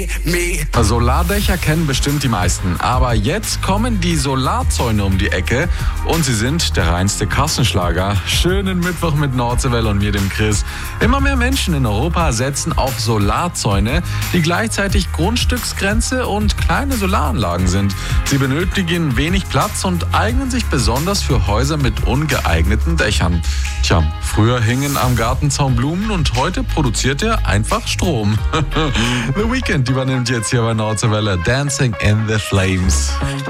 Solardächer kennen bestimmt die meisten, aber jetzt kommen die Solarzäune um die Ecke und sie sind der reinste Kassenschlager. Schönen Mittwoch mit Nordsewelle und mir, dem Chris. Immer mehr Menschen in Europa setzen auf Solarzäune, die gleichzeitig Grundstücksgrenze und kleine Solaranlagen sind. Sie benötigen wenig Platz und eignen sich besonders für Häuser mit ungeeigneten Dächern. Tja, früher hingen am Gartenzaun Blumen und heute produziert er einfach Strom. The Weeknd übernimmt jetzt hier bei Nordsewelle Dancing in the Flames.